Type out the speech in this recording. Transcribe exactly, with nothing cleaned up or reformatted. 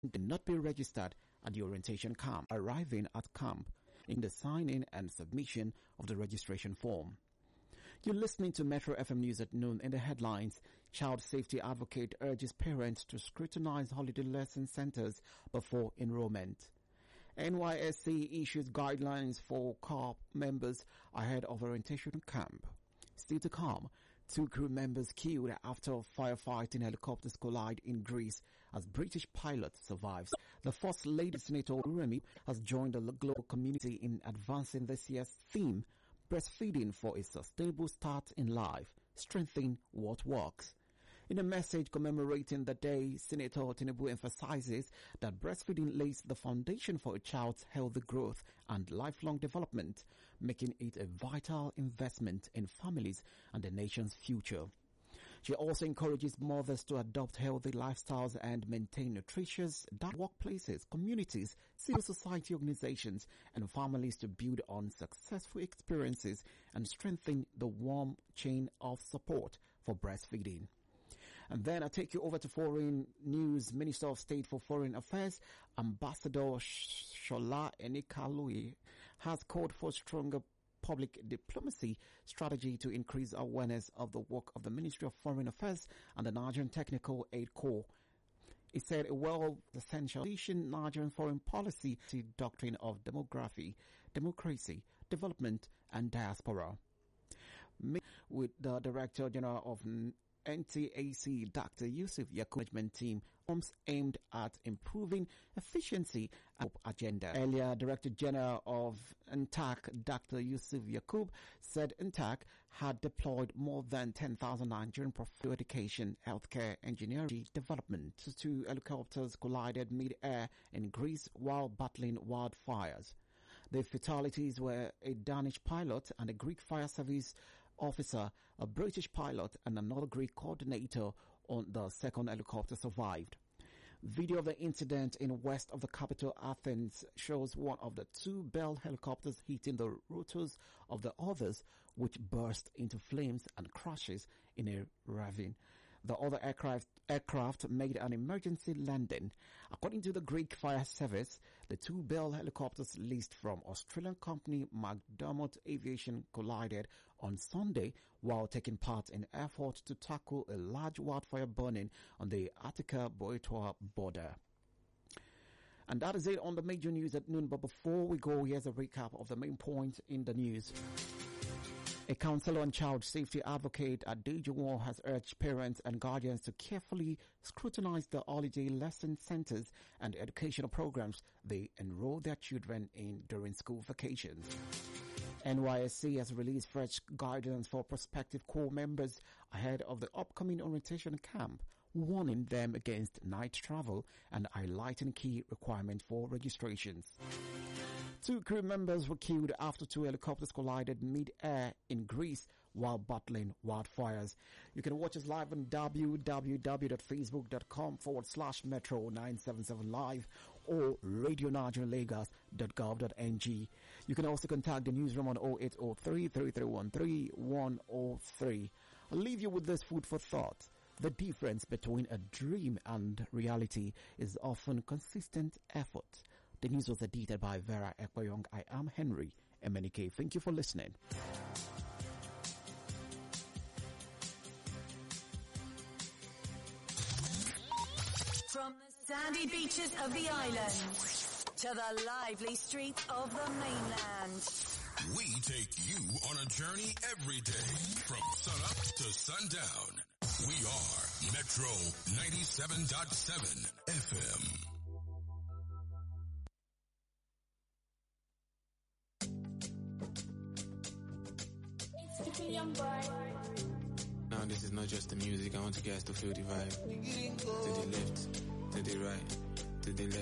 did not be registered at the orientation camp, arriving at camp in the signing and submission of the registration form. You're listening to Metro F M News at noon. In the headlines, child safety advocate urges parents to scrutinize holiday lesson centers before enrollment. N Y S C issues guidelines for corps members ahead of orientation camp. Still to come, two crew members killed after firefighting helicopters collide in Greece as British pilot survives. The First Lady Senator Remi has joined the global community in advancing this year's theme, breastfeeding for a sustainable start in life, strengthening what works. In a message commemorating the day, Senator Tinubu emphasizes that breastfeeding lays the foundation for a child's healthy growth and lifelong development, making it a vital investment in families and the nation's future. She also encourages mothers to adopt healthy lifestyles and maintain nutritious diet workplaces, communities, civil society organizations, and families to build on successful experiences and strengthen the warm chain of support for breastfeeding. And then I take you over to foreign news. Minister of State for Foreign Affairs, Ambassador Shola Enikalui, has called for stronger public diplomacy strategy to increase awareness of the work of the Ministry of Foreign Affairs and the Nigerian Technical Aid Corps. He said a well essential Nigerian foreign policy doctrine of demography, democracy, development, and diaspora. With the Director General of N T A C, Doctor Yusuf Yakub management team forms aimed at improving efficiency and agenda. Earlier, Director General of N T A C, Doctor Yusuf Yakub, said N T A C had deployed more than ten thousand Nigerian professional education, healthcare, engineering, development. Two helicopters collided mid-air in Greece while battling wildfires. The fatalities were a Danish pilot and a Greek fire service officer, a British pilot, and another Greek coordinator on the second helicopter survived. Video of the incident in west of the capital Athens shows one of the two Bell helicopters hitting the rotors of the others, which burst into flames and crashes in a ravine. The other aircraft aircraft made an emergency landing. According to the Greek Fire Service, the two Bell helicopters leased from Australian company McDermott Aviation collided on Sunday while taking part in efforts to tackle a large wildfire burning on the Attica-Boeotia border. And that is it on the major news at noon. But before we go, here's a recap of the main points in the news. A counselor and child safety advocate at Dejuwon has urged parents and guardians to carefully scrutinize the holiday lesson centers and educational programs they enroll their children in during school vacations. N Y S C has released fresh guidance for prospective corps members ahead of the upcoming orientation camp, warning them against night travel and highlighting key requirements for registrations. Two crew members were killed after two helicopters collided mid-air in Greece while battling wildfires. You can watch us live on www.facebook.com forward slash Metro 977 live or radio nigeria lagos dot gov dot n g. You can also contact the newsroom on oh eight oh three, three three one three, one oh three. I'll leave you with this food for thought. The difference between a dream and reality is often consistent effort. The news was edited by Vera Ekbayong. I am Henry Emenike. Thank you for listening. From the sandy beaches of the island to the lively streets of the mainland, we take you on a journey every day from sunup to sundown. We are Metro ninety-seven point seven F M. Young boy. Now this is not just the music, I want you guys to feel the vibe. To the left, to the right, to the left.